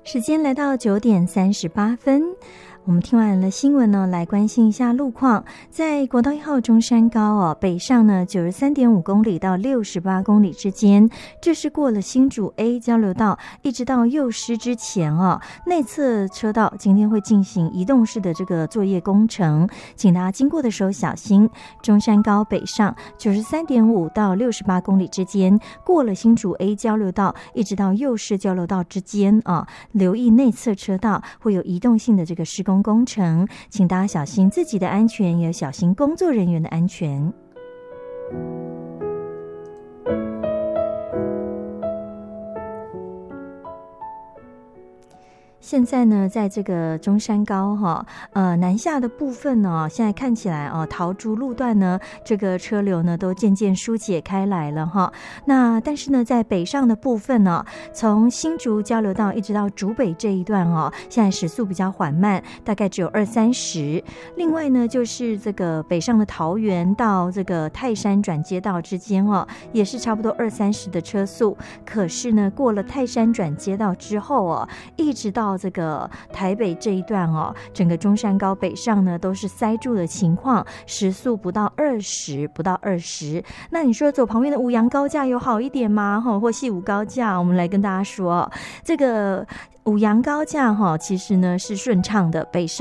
时间来到9:38，我们听完了新闻呢，来关心一下路况。在国道1号中山高北上呢93.5公里到68公里之间，这是过了新竹 A 交流道一直到幼师之前内侧车道今天会进行移动式的这个作业工程，请大家经过的时候小心。中山高北上93.5到68公里之间，过了新竹 A 交流道一直到幼师交流道之间留意内侧车道会有移动性的这个施工工程，请大家小心自己的安全，也小心工作人员的安全。现在呢，在这个中山高南下的部分呢，现在看起来桃竹路段呢，这个车流呢都渐渐疏解开来了那但是呢，在北上的部分呢，从新竹交流道一直到竹北这一段现在时速比较缓慢，大概只有20-30。另外呢，就是这个北上的桃园到这个泰山转接道之间也是差不多20-30的车速。可是呢，过了泰山转接道之后一直到这个台北这一段整个中山高北上呢都是塞住的情况，时速不到20。那你说走旁边的五杨高架有好一点吗？或西武高架？我们来跟大家说，这个五杨高架其实呢是顺畅的北上。